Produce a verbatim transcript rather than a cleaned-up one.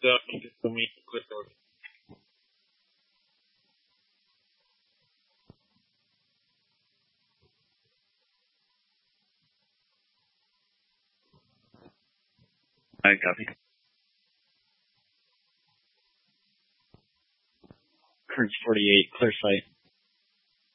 So for me to quit the I copy. Current forty-eight, clear sight.